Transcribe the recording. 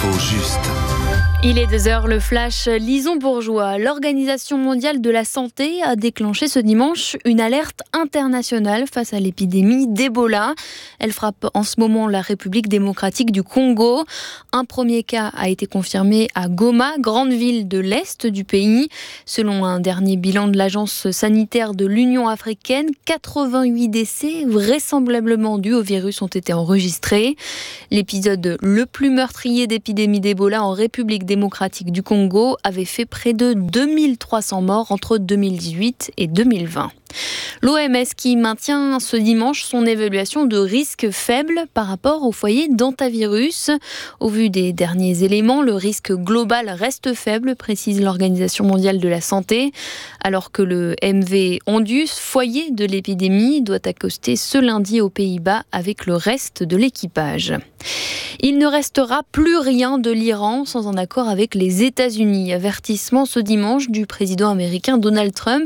L'info juste. Il est 2h, le flash. Lison Bourgeois. L'Organisation mondiale de la santé a déclenché ce dimanche une alerte internationale face à l'épidémie d'Ebola. Elle frappe en ce moment la République démocratique du Congo. Un premier cas a été confirmé à Goma, grande ville de l'Est du pays. Selon un dernier bilan de l'Agence sanitaire de l'Union africaine, 88 décès vraisemblablement dus au virus ont été enregistrés. L'épisode le plus meurtrier d'épidémie d'Ebola en République démocratique du Congo avait fait près de 2300 morts entre 2018 et 2020. L'OMS qui maintient ce dimanche son évaluation de risque faible par rapport au foyer d'hantavirus. Au vu des derniers éléments, le risque global reste faible, précise l'Organisation mondiale de la santé, alors que le MV Ondus, foyer de l'épidémie, doit accoster ce lundi aux Pays-Bas avec le reste de l'équipage. Il ne restera plus rien de l'Iran sans un accord avec les États-Unis. Avertissement ce dimanche du président américain Donald Trump